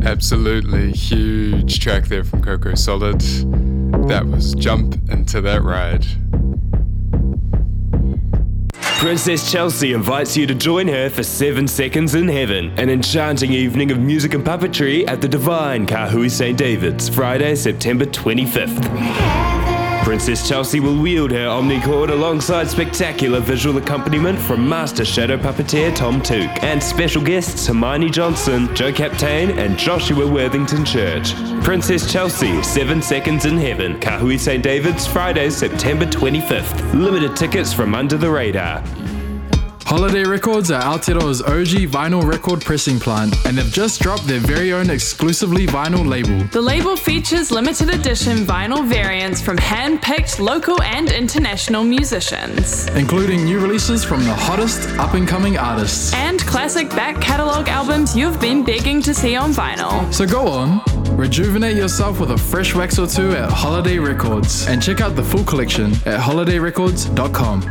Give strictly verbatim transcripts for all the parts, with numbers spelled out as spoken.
Absolutely huge track there from Coco Solid. That was Jump Into That Ride. Princess Chelsea invites you to join her for Seven Seconds in Heaven, an enchanting evening of music and puppetry at the Divine Kahui Saint David's, Friday, September twenty-fifth. Princess Chelsea will wield her omnichord alongside spectacular visual accompaniment from master shadow puppeteer Tom Took and special guests Hermione Johnson, Joe Captain and Joshua Worthington Church. Princess Chelsea, Seven Seconds in Heaven, Kahui Saint David's, Friday, September twenty-fifth. Limited tickets from Under the Radar. Holiday Records are Aotearoa's O G vinyl record pressing plant, and they've just dropped their very own exclusively vinyl label. The label features limited edition vinyl variants from hand-picked local and international musicians, including new releases from the hottest up-and-coming artists, and classic back catalogue albums you've been begging to see on vinyl. So go on, rejuvenate yourself with a fresh wax or two at Holiday Records, and check out the full collection at holiday records dot com.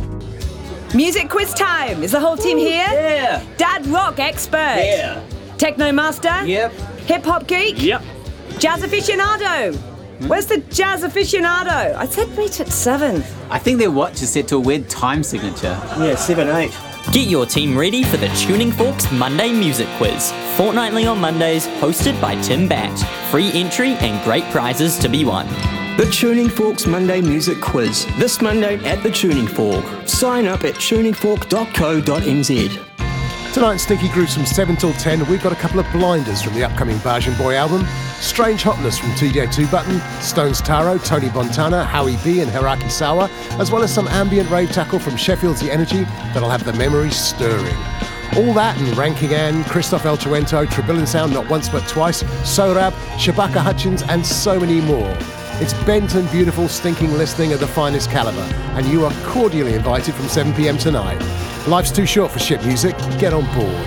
Music quiz time! Is the whole team here? Yeah! Dad rock expert? Yeah! Techno master? Yep! Hip hop geek? Yep! Jazz aficionado? Hmm? Where's the jazz aficionado? I said meet at seven. I think their watch is set to a weird time signature. Yeah, seven eight. Get your team ready for the Tuning Forks Monday Music Quiz, fortnightly on Mondays, hosted by Tim Batt. Free entry and great prizes to be won. The Tuning Forks Monday Music Quiz, this Monday at the Tuning Fork. Sign up at tuning fork dot co dot n z. Tonight, Stinky Grooves from seven till ten, we've got a couple of blinders from the upcoming Bajan Boy album, Strange Hotness from T J Two Button, Stones Taro, Tony Montana, Howie B and Hiraki Sawa, as well as some ambient rave tackle from Sheffield's The Energy that'll have the memories stirring. All that and Ranking Ann, Christoph El Chuento, Tribillin Sound Not Once But Twice, Sorab, Shabaka Hutchins and so many more. It's bent and beautiful, stinking listening of the finest calibre, and you are cordially invited from seven p.m. tonight. Life's too short for shit music. Get on board.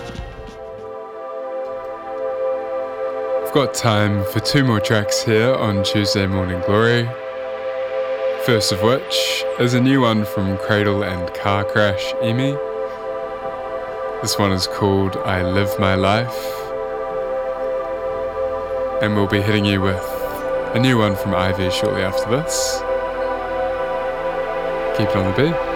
I've got time for two more tracks here on Tuesday Morning Glory. First of which is a new one from Cradle and Car Crash Emi. This one is called I Live My Life. And we'll be hitting you with a new one from Ivy shortly after this. Keep it on the beat.